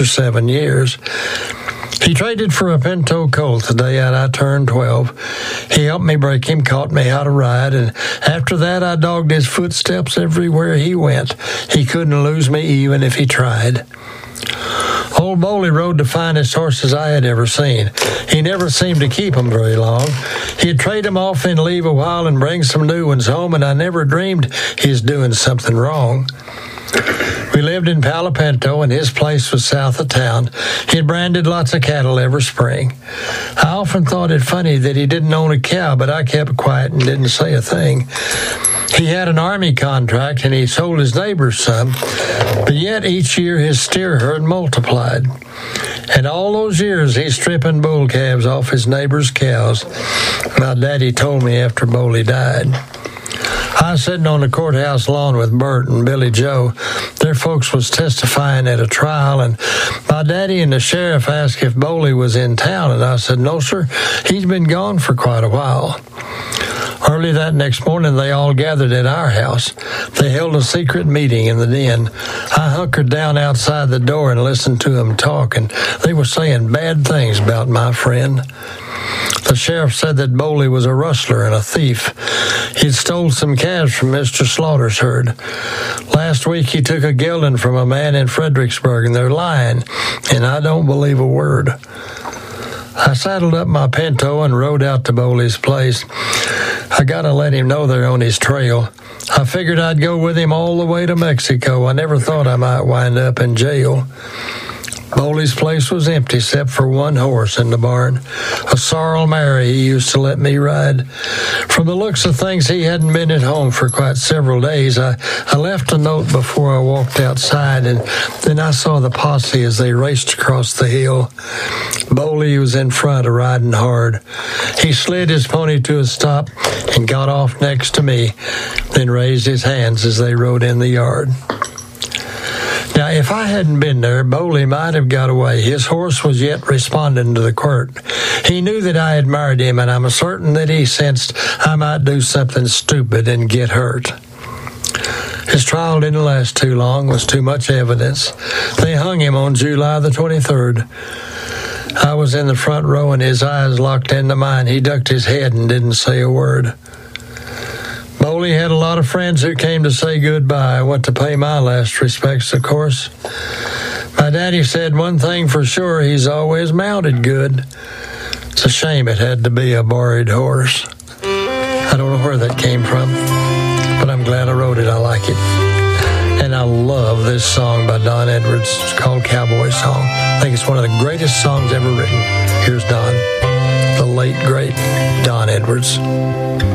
7 years. He traded for a Pinto Colt the day I turned 12. He helped me break him, taught me how to ride, and after that I dogged his footsteps everywhere he went. He couldn't lose me even if he tried. Old Boley rode the finest horses I had ever seen. He never seemed to keep them very long. He'd trade them off and leave a while and bring some new ones home, and I never dreamed he was doing something wrong. We lived in Palo Pinto, and his place was south of town. He'd branded lots of cattle every spring. I often thought it funny that he didn't own a cow, but I kept quiet and didn't say a thing. He had an army contract, and he sold his neighbors some, but yet each year his steer herd multiplied. And all those years he's stripping bull calves off his neighbors' cows. My daddy told me after Boley died. I was sitting on the courthouse lawn with Bert and Billy Joe. Their folks was testifying at a trial, and my daddy and the sheriff asked if Boley was in town, and I said, "No, sir, he's been gone for quite a while." Early that next morning, they all gathered at our house. They held a secret meeting in the den. I hunkered down outside the door and listened to them talk, and they were saying bad things about my friend. The sheriff said that Boley was a rustler and a thief. He'd stole some calves from Mr. Slaughter's herd. Last week he took a gelding from a man in Fredericksburg, and they're lying, and I don't believe a word. I saddled up my Pinto and rode out to Boley's place. I gotta let him know they're on his trail. I figured I'd go with him all the way to Mexico. I never thought I might wind up in jail. Boley's place was empty except for one horse in the barn, a sorrel mare he used to let me ride. From the looks of things, he hadn't been at home for quite several days. I left a note before I walked outside, and then I saw the posse as they raced across the hill. Boley was in front, riding hard. He slid his pony to a stop and got off next to me, then raised his hands as they rode in the yard. Now, if I hadn't been there, Boley might have got away. His horse was yet responding to the quirt. He knew that I admired him, and I'm certain that he sensed I might do something stupid and get hurt. His trial didn't last too long, was too much evidence. They hung him on July the 23rd. I was in the front row, and his eyes locked into mine. He ducked his head and didn't say a word. Boley had a lot of friends who came to say goodbye. I went to pay my last respects, of course. My daddy said one thing for sure, he's always mounted good. It's a shame it had to be a borrowed horse. I don't know where that came from, but I'm glad I wrote it. I like it. And I love this song by Don Edwards. It's called Cowboy Song. I think it's one of the greatest songs ever written. Here's Don, the late, great Don Edwards.